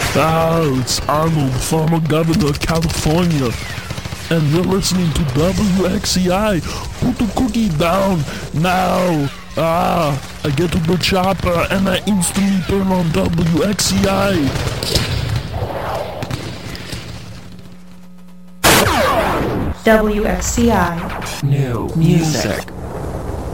It's Arnold, former governor of California, and you're listening to WXCI. Put the cookie down now. I get to the chopper and I instantly turn on WXCI. WXCI. New music.